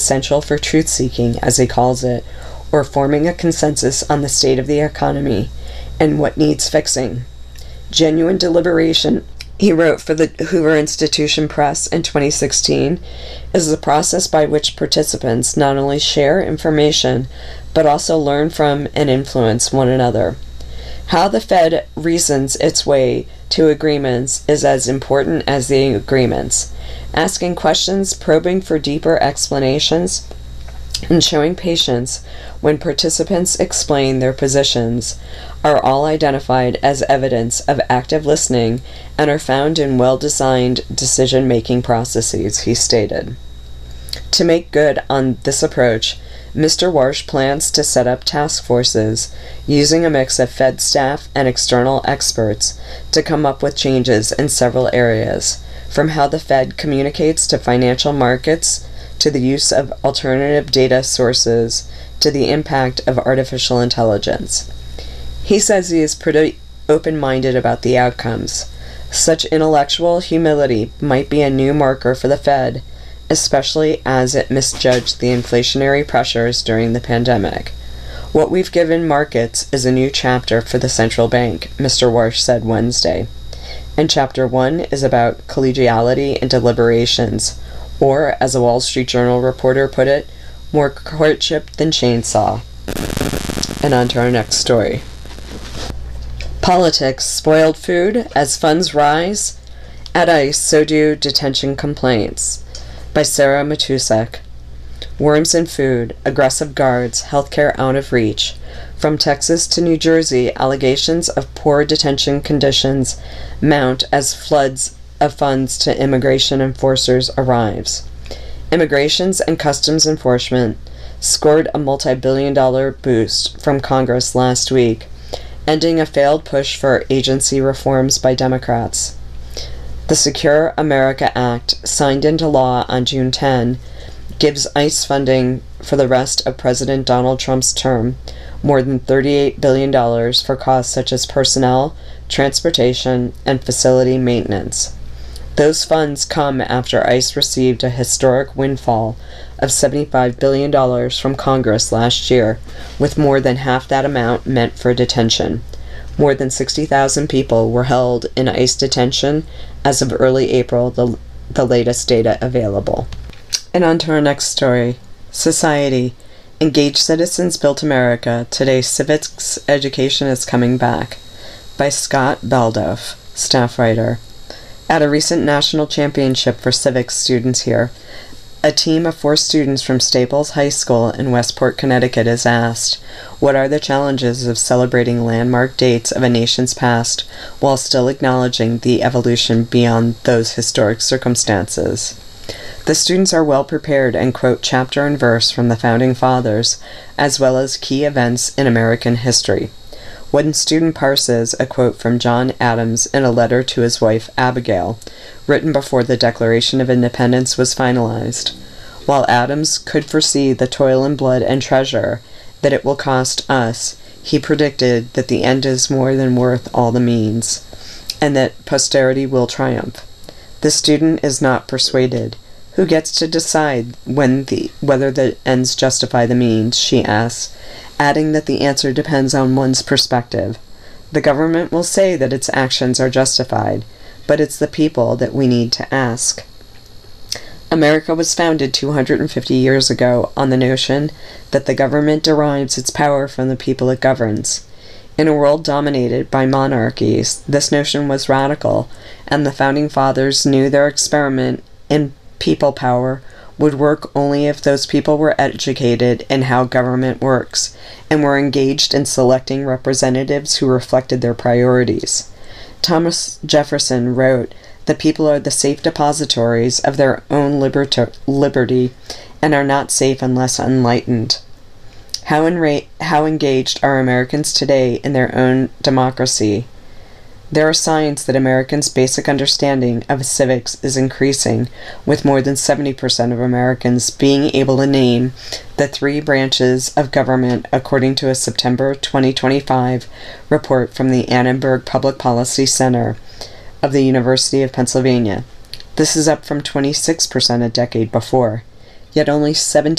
essential for truth-seeking, as he calls it, or forming a consensus on the state of the economy and what needs fixing. Genuine deliberation, he wrote for the Hoover Institution Press in 2016, is the process by which participants not only share information, but also learn from and influence one another. How the Fed reasons its way to agreements is as important as the agreements. Asking questions, probing for deeper explanations, and showing patience when participants explain their positions are all identified as evidence of active listening and are found in well-designed decision-making processes, he stated. To make good on this approach, Mr. Warsh plans to set up task forces using a mix of Fed staff and external experts to come up with changes in several areas, from how the Fed communicates to financial markets, to the use of alternative data sources, to the impact of artificial intelligence. He says he is pretty open-minded about the outcomes. Such intellectual humility might be a new marker for the Fed, especially as it misjudged the inflationary pressures during the pandemic. What we've given markets is a new chapter for the central bank, Mr. Warsh said Wednesday. And Chapter 1 is about collegiality and deliberations, or, as a Wall Street Journal reporter put it, more courtship than chainsaw. And on to our next story. Politics, spoiled food, as funds rise. At ICE, so do detention complaints. By Sarah Matusek. Worms in food, aggressive guards, healthcare out of reach. From Texas to New Jersey, allegations of poor detention conditions mount as floods of funds to immigration enforcers arrives. Immigrations and Customs Enforcement scored a multi-billion-dollar boost from Congress last week, ending a failed push for agency reforms by Democrats. The Secure America Act, signed into law on June 10, gives ICE funding for the rest of President Donald Trump's term, more than $38 billion for costs such as personnel, transportation, and facility maintenance. Those funds come after ICE received a historic windfall of $75 billion from Congress last year, with more than half that amount meant for detention. More than 60,000 people were held in ICE detention as of early April, the latest data available. And on to our next story. Society. Engaged Citizens Built America. Today, Civics Education is Coming Back. By Scott Baldoff, staff writer. At a recent national championship for civics students here, a team of 4 students from Staples High School in Westport, Connecticut is asked, what are the challenges of celebrating landmark dates of a nation's past while still acknowledging the evolution beyond those historic circumstances? The students are well prepared and quote chapter and verse from the Founding Fathers, as well as key events in American history. One student parses a quote from John Adams in a letter to his wife Abigail, written before the Declaration of Independence was finalized. While Adams could foresee the toil and blood and treasure that it will cost us, he predicted that the end is more than worth all the means, and that posterity will triumph. The student is not persuaded. Who gets to decide whether the ends justify the means, she asks, adding that the answer depends on one's perspective. The government will say that its actions are justified, but it's the people that we need to ask. America was founded 250 years ago on the notion that the government derives its power from the people it governs. In a world dominated by monarchies, this notion was radical, and the Founding Fathers knew their experiment in people power would work only if those people were educated in how government works and were engaged in selecting representatives who reflected their priorities. Thomas Jefferson wrote, "The people are the safe depositories of their own liberty and are not safe unless enlightened." How engaged are Americans today in their own democracy? There are signs that Americans' basic understanding of civics is increasing, with more than 70% of Americans being able to name the 3 branches of government according to a September 2025 report from the Annenberg Public Policy Center of the University of Pennsylvania. This is up from 26% a decade before, yet only 17